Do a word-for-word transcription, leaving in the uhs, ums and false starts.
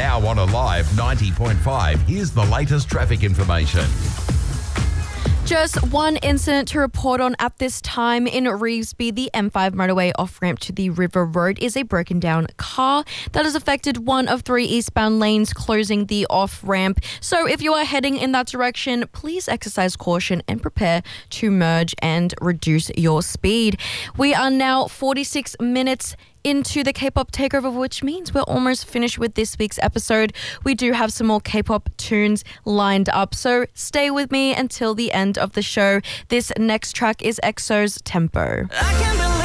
Now on Alive ninety point five, here's the latest traffic information. Just one incident to report on at this time in Revesby. The M five motorway off-ramp to the River Road is a broken down car that has affected one of three eastbound lanes, closing the off-ramp. So if you are heading in that direction, please exercise caution and prepare to merge and reduce your speed. We are now forty-six minutes into the K-pop takeover, which means we're almost finished with this week's episode. We do have some more K-pop tunes lined up, so stay with me until the end of the show. This next track is EXO's Tempo. I can't